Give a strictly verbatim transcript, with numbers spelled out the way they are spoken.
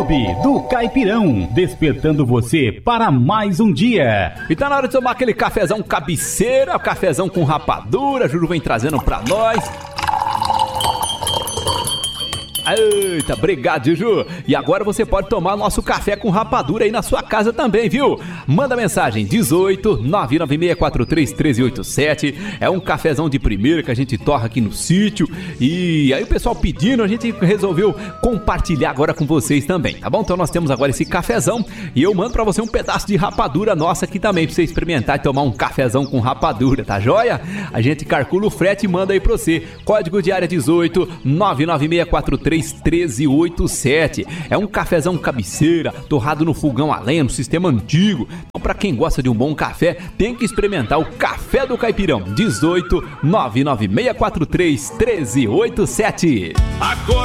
Clube do Caipirão, despertando você para mais um dia. E tá na hora de tomar aquele cafezão cabeceira, cafezão com rapadura, Júlio vem trazendo pra nós. Eita, obrigado, Juju. E agora você pode tomar nosso café com rapadura aí na sua casa também, viu? Manda mensagem dezoito, nove nove seis quatro três, um três oito sete. É um cafezão de primeira que a gente torra aqui no sítio. E aí o pessoal pedindo, a gente resolveu compartilhar agora com vocês também, tá bom? Então nós temos agora esse cafezão e eu mando pra você um pedaço de rapadura nossa aqui também, pra você experimentar e tomar um cafezão com rapadura, tá joia? A gente calcula o frete e manda aí pra você. Código de área dezoito, nove nove seis quatro três, um três oito sete. É um cafezão cabeceira, torrado no fogão a lenha, no sistema antigo. Então, pra quem gosta de um bom café, tem que experimentar o Café do Caipirão. dezoito, nove nove seis quatro três, um três oito sete.